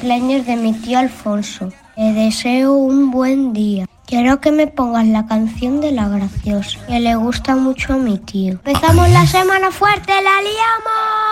cumpleaños de mi tío Alfonso. Te deseo un buen día. Quiero que me pongas la canción de La Graciosa, que le gusta mucho a mi tío. ¡Empezamos la semana fuerte! ¡La liamos!